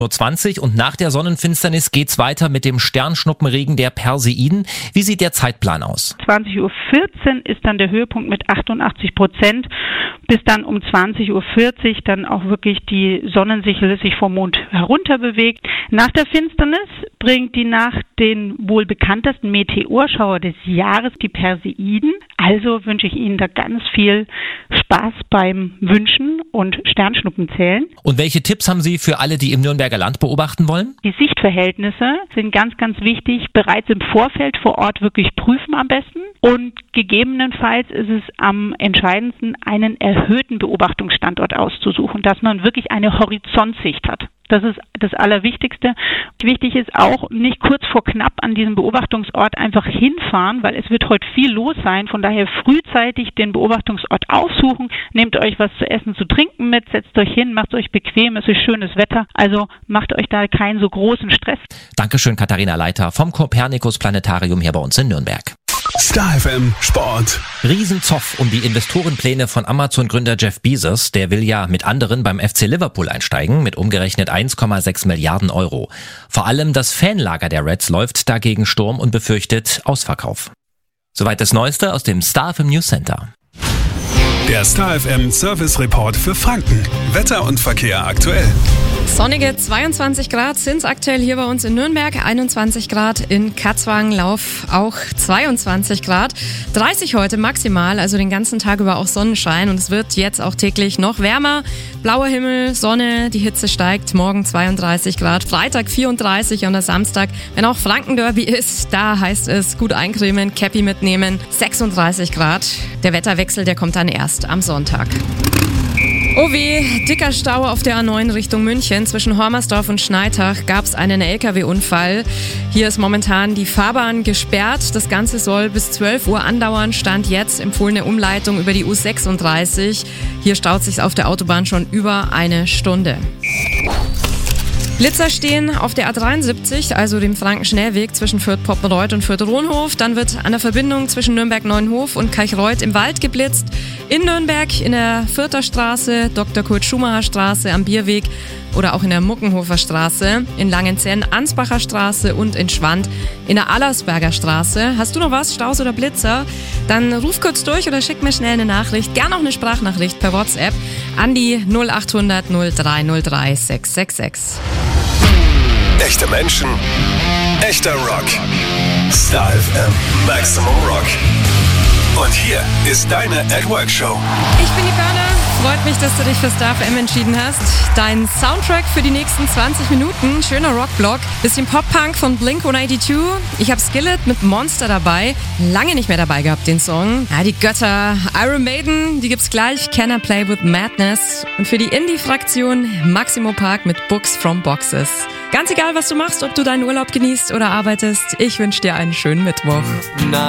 20 und nach der Sonnenfinsternis geht's weiter mit dem Sternschnuppenregen der Perseiden. Wie sieht der Zeitplan aus? 20:14 Uhr ist dann der Höhepunkt mit 88%, bis dann um 20:40 Uhr dann auch wirklich die Sonnensichel sich vom Mond herunter bewegt. Nach der Finsternis bringt die Nacht den wohl bekanntesten Meteorschauer des Jahres, die Perseiden. Also wünsche ich Ihnen da ganz viel Spaß beim Wünschen und Sternschnuppenzählen. Und welche Tipps haben Sie für alle, die im Nürnberger Land beobachten wollen? Die Sichtverhältnisse sind ganz, ganz wichtig. Bereits im Vorfeld vor Ort wirklich prüfen am besten. Und gegebenenfalls ist es am entscheidendsten, einen erhöhten Beobachtungsstandort auszusuchen, dass man wirklich eine Horizontsicht hat. Das ist das Allerwichtigste. Wichtig ist auch, nicht kurz vor knapp an diesem Beobachtungsort einfach hinfahren, weil es wird heute viel los sein. Von daher frühzeitig den Beobachtungsort aufsuchen. Nehmt euch was zu essen, zu trinken mit, setzt euch hin, macht euch bequem, es ist schönes Wetter. Also macht euch da keinen so großen Stress. Dankeschön, Katharina Leiter vom Copernicus Planetarium hier bei uns in Nürnberg. Star FM Sport. Riesenzoff um die Investorenpläne von Amazon-Gründer Jeff Bezos. Der will ja mit anderen beim FC Liverpool einsteigen, mit umgerechnet 1,6 Milliarden Euro. Vor allem das Fanlager der Reds läuft dagegen Sturm und befürchtet Ausverkauf. Soweit das Neueste aus dem Star FM News Center. Der Star FM Service Report für Franken. Wetter und Verkehr aktuell. Sonnige 22 Grad sind aktuell hier bei uns in Nürnberg, 21 Grad in Katzwagenlauf, auch 22 Grad, 30 heute maximal, also den ganzen Tag über auch Sonnenschein und es wird jetzt auch täglich noch wärmer, blauer Himmel, Sonne, die Hitze steigt, morgen 32 Grad, Freitag 34 und am Samstag, wenn auch Frankenderby ist, da heißt es gut eincremen, Käppi mitnehmen, 36 Grad, der Wetterwechsel, der kommt dann erst am Sonntag. Oh weh, dicker Stau auf der A9 Richtung München. Zwischen Hormersdorf und Schneitach gab es einen LKW-Unfall. Hier ist momentan die Fahrbahn gesperrt. Das Ganze soll bis 12 Uhr andauern. Stand jetzt empfohlene Umleitung über die U36. Hier staut sich auf der Autobahn schon über eine Stunde. Blitzer stehen auf der A73, also dem Frankenschnellweg zwischen Fürth-Poppenreuth und Fürth-Rohnhof. Dann wird an der Verbindung zwischen Nürnberg-Neuenhof und Kalchreuth im Wald geblitzt. In Nürnberg in der Fürther Straße, Dr. Kurt-Schumacher Straße am Bierweg oder auch in der Muckenhofer Straße, in Langenzenn, Ansbacher Straße und in Schwand in der Allersberger Straße. Hast du noch was, Staus oder Blitzer? Dann ruf kurz durch oder schick mir schnell eine Nachricht, gerne auch eine Sprachnachricht per WhatsApp an die 0800 0303 666. Echte Menschen, echter Rock. Star FM Maximum Rock. Und hier ist deine At-Work-Show. Ich bin die Berner. Freut mich, dass du dich für Star FM entschieden hast. Dein Soundtrack für die nächsten 20 Minuten. Schöner Rockblock. Bisschen Pop-Punk von Blink-182. Ich habe Skillet mit Monster dabei. Lange nicht mehr dabei gehabt, den Song. Ja, die Götter Iron Maiden, die gibt's gleich. Can I Play With Madness? Und für die Indie-Fraktion Maximo Park mit Books from Boxes. Ganz egal, was du machst, ob du deinen Urlaub genießt oder arbeitest. Ich wünsche dir einen schönen Mittwoch.